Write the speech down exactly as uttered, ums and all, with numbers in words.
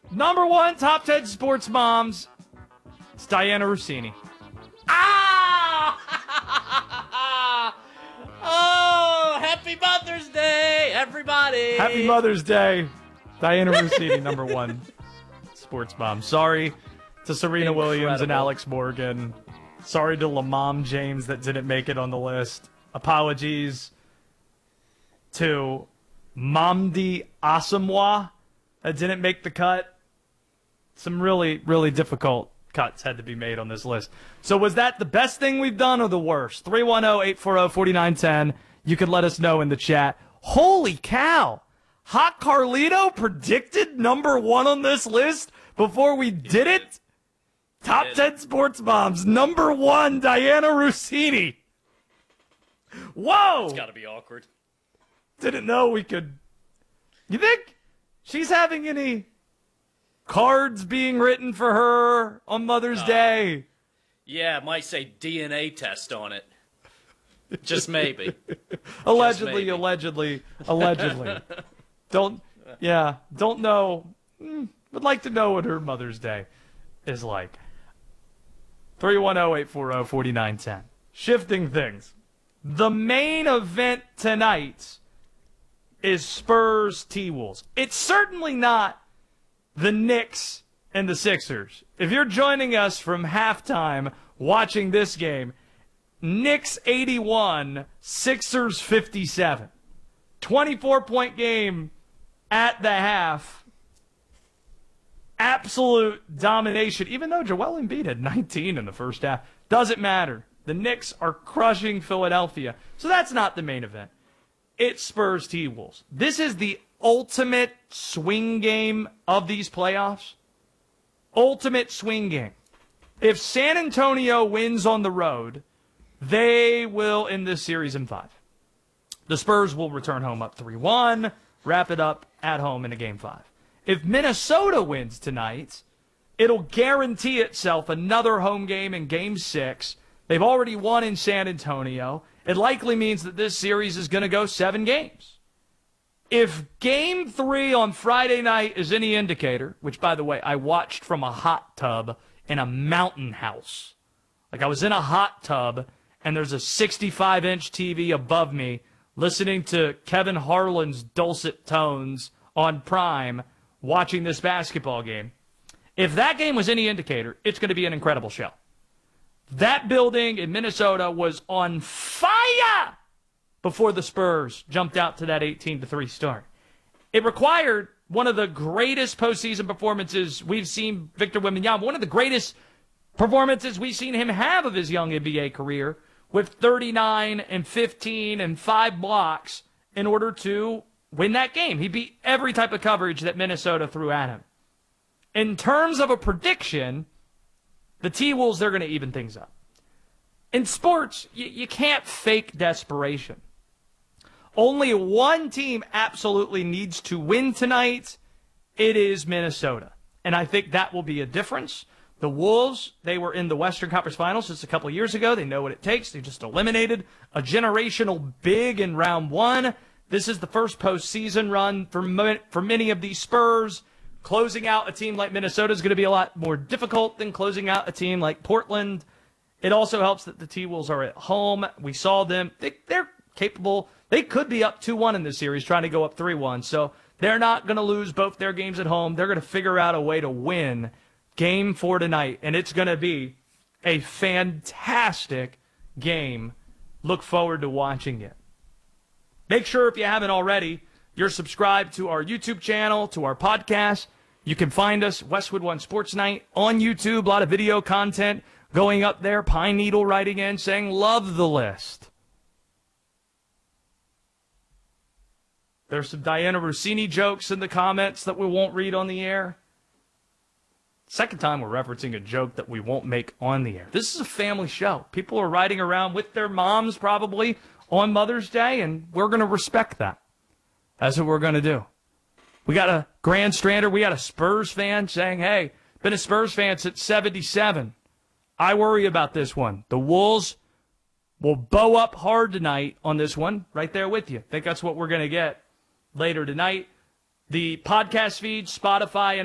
Number one, top ten sports moms. It's Diana Rossini. Ah! Oh, happy Mother's Day, everybody. Happy Mother's Day. Diana Rossini, number one sports mom. Sorry to Serena Incredible. Williams and Alex Morgan. Sorry to LaMom James that didn't make it on the list. Apologies to Mamdi Asamoah that didn't make the cut. Some really, really difficult cuts had to be made on this list. So was that the best thing we've done or the worst? three one zero, eight four zero, four nine one zero. You can let us know in the chat. Holy cow. Hot Carlito predicted number one on this list before we did it? Top ten sports moms. Number one, Diana Rossini. Whoa. It's got to be awkward. Didn't know we could. You think she's having any cards being written for her on Mother's uh, Day? Yeah, it might say D N A test on it. Just maybe. allegedly, Just maybe. allegedly, allegedly. Don't, yeah, don't know. Mm, would like to know what her Mother's Day is like. three one zero, eight four zero, four nine one zero. Shifting things. The main event tonight is Spurs T-Wolves. It's certainly not the Knicks and the Sixers. If you're joining us from halftime watching this game, Knicks eighty-one, Sixers fifty-seven. twenty-four point game at the half. Absolute domination, even though Joel Embiid had nineteen in the first half. Doesn't matter. The Knicks are crushing Philadelphia. So that's not the main event. It's Spurs T-Wolves. This is the ultimate swing game of these playoffs. Ultimate swing game. If San Antonio wins on the road, they will end this series in five. The Spurs will return home up three one, wrap it up at home in a game five. If Minnesota wins tonight, it'll guarantee itself another home game in game six. They've already won in San Antonio. It likely means that this series is going to go seven games. If game three on Friday night is any indicator, which, by the way, I watched from a hot tub in a mountain house. Like, I was in a hot tub, and there's a sixty-five inch T V above me listening to Kevin Harlan's dulcet tones on Prime watching this basketball game. If that game was any indicator, it's going to be an incredible show. That building in Minnesota was on fire before the Spurs jumped out to that eighteen to three start. It required one of the greatest postseason performances we've seen Victor Wembanyama, one of the greatest performances we've seen him have of his young N B A career, with thirty-nine and fifteen and five blocks in order to win that game. He beat every type of coverage that Minnesota threw at him. In terms of a prediction, the T-Wolves, they're going to even things up. In sports, you, you can't fake desperation. Only one team absolutely needs to win tonight. It is Minnesota. And I think that will be a difference. The Wolves, they were in the Western Conference Finals just a couple years ago. They know what it takes. They just eliminated a generational big in round one. This is the first postseason run for, for many of these Spurs. Closing out a team like Minnesota is going to be a lot more difficult than closing out a team like Portland. It also helps that the T-Wolves are at home. We saw them. They, they're capable. They could be up two one in this series, trying to go up three one. So they're not going to lose both their games at home. They're going to figure out a way to win game four tonight, and it's going to be a fantastic game. Look forward to watching it. Make sure, if you haven't already, you're subscribed to our YouTube channel, to our podcast. You can find us, Westwood One Sports Night, on YouTube. A lot of video content going up there. Pine Needle writing in saying, love the list. There's some Diana Rossini jokes in the comments that we won't read on the air. Second time we're referencing a joke that we won't make on the air. This is a family show. People are riding around with their moms probably on Mother's Day, and we're going to respect that. That's what we're going to do. We got a Grand Strander. We got a Spurs fan saying, hey, been a Spurs fan since seventy-seven. I worry about this one. The Wolves will bow up hard tonight on this one. Right there with you. I think that's what we're going to get later tonight. The podcast feed, Spotify, and